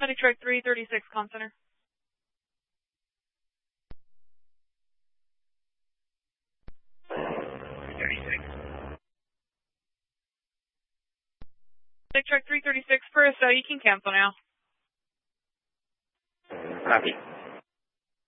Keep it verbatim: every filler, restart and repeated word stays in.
Medic Truck three thirty-six, Comm Center. thirty-six. Medic Truck three thirty-six, Perissa, you can cancel now. Copy.